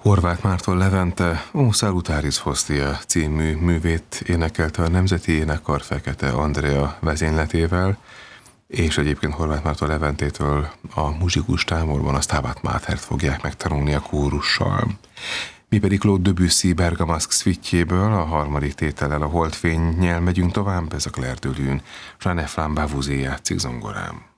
Horváth Márton Levente O Salutaris Hostia című művét énekelte a Nemzeti Énekkar Fekete Andrea vezényletével, és egyébként Horváth Márton Leventétől a muzsikus táborban a Stabat Matert fogják megtanulni a kórussal. Mi pedig Claude Debussy Bergamasque szvittjéből, a harmadik tétellel, a Holdfénnyel megyünk tovább, ez a Clair de Lune. Jeanne Flambe Bavouzé játszik zongorán.